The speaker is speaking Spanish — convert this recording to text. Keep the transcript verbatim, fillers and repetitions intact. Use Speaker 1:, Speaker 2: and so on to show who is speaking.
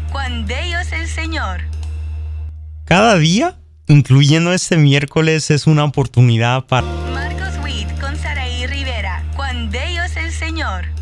Speaker 1: Cuán bello es el Señor.
Speaker 2: Cada día, incluyendo este miércoles, es una oportunidad para...
Speaker 1: Marcos Witt con Saraí Rivera. Cuán bello es el Señor.